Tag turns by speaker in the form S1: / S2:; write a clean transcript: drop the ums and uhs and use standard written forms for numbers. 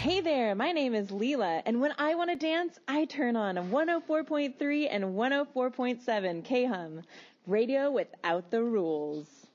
S1: Hey there, my name is Leela, and when I want to dance, I turn on 104.3 and 104.7 K-Hum, radio without the rules.